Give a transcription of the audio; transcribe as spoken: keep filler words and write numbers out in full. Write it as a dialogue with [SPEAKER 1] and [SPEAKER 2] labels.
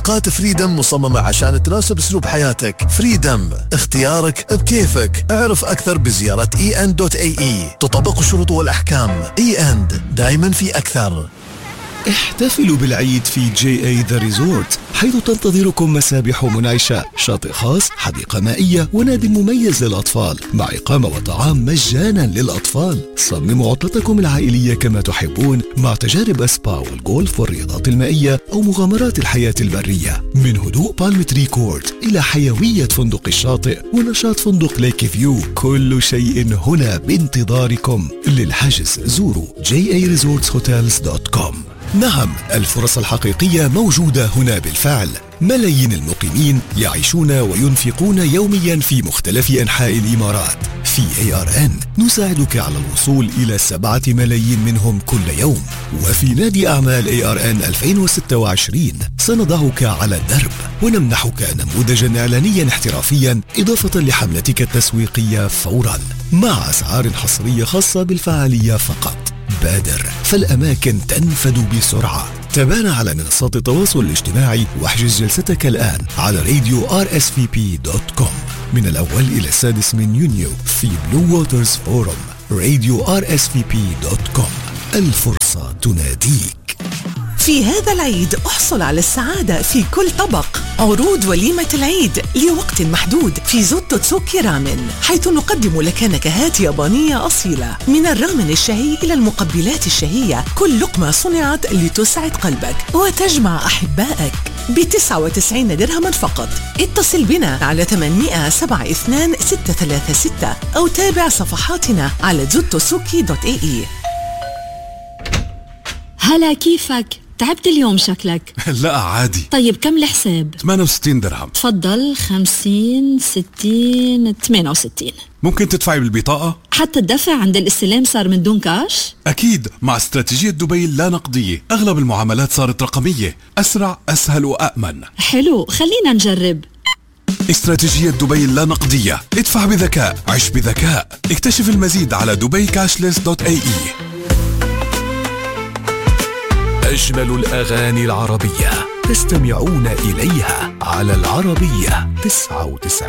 [SPEAKER 1] تطبيقات فريدم مصممة عشان تناسب اسلوب حياتك. فريدم، اختيارك بكيفك. اعرف اكثر بزيارة اي ان دوت اي اي. تطبق الشروط والاحكام. اي ان دائما في اكثر.
[SPEAKER 2] احتفلوا بالعيد في جي اي ذا ريزورت، حيث تنتظركم مسابح منعشة، شاطئ خاص، حديقة مائية، ونادي مميز للأطفال، مع إقامة وطعام مجانا للأطفال. صمموا عطلتكم العائلية كما تحبون، مع تجارب السبا والجولف والرياضات المائية أو مغامرات الحياة البرية. من هدوء بالم تري كورت إلى حيوية فندق الشاطئ ونشاط فندق ليك فيو، كل شيء هنا بانتظاركم. للحجز زوروا جي اي ريزورتس هوتيلز دوت كوم. نعم، الفرص الحقيقية موجودة هنا بالفعل. ملايين المقيمين يعيشون وينفقون يوميا في مختلف أنحاء الإمارات. في إيه آر إن نساعدك على الوصول إلى سبعة ملايين منهم كل يوم. وفي نادي أعمال إيه آر إن ألفين وستة وعشرين سنضعك على الدرب ونمنحك نموذجا إعلانيا احترافيا إضافة لحملتك التسويقية فورا، مع أسعار حصرية خاصة بالفعالية فقط. بادر، فالأماكن تنفد بسرعة. تابعنا على منصات التواصل الاجتماعي واحجز جلستك الآن على راديو آر إس في بي دوت كوم من الأول إلى السادس من يونيو في بلو ووترز فورم. راديو آر إس في بي دوت كوم، الفرصة تناديك.
[SPEAKER 3] في هذا العيد احصل على السعادة في كل طبق. عروض وليمة العيد لوقت محدود في زوتو تسوكي رامن، حيث نقدم لك نكهات يابانية أصيلة، من الرامن الشهي إلى المقبلات الشهية. كل لقمة صنعت لتسعد قلبك وتجمع أحبائك بتسعة وتسعين درهما فقط. اتصل بنا على ثمانية سبعة اثنان ستة ثلاثة ستة أو تابع صفحاتنا على زوتوسوكي دوت اي اي.
[SPEAKER 4] هلا، كيفك؟ تعبت اليوم شكلك.
[SPEAKER 5] لا عادي.
[SPEAKER 4] طيب كم الحساب؟
[SPEAKER 5] ثمانية وستين درهم.
[SPEAKER 4] تفضل. خمسين، ستين، ثمانية وستين.
[SPEAKER 5] ممكن تدفعي بالبطاقة؟
[SPEAKER 4] حتى الدفع عند الاستلام صار من دون كاش؟
[SPEAKER 5] أكيد، مع استراتيجية دبي اللا نقدية أغلب المعاملات صارت رقمية، أسرع، أسهل وأأمن.
[SPEAKER 4] حلو، خلينا نجرب.
[SPEAKER 5] استراتيجية دبي اللا نقدية، ادفع بذكاء، عش بذكاء. اكتشف المزيد على دبي كاشلس دوت اي اي.
[SPEAKER 2] أجمل الأغاني العربية تستمعون إليها على العربية تسعة وتسعين.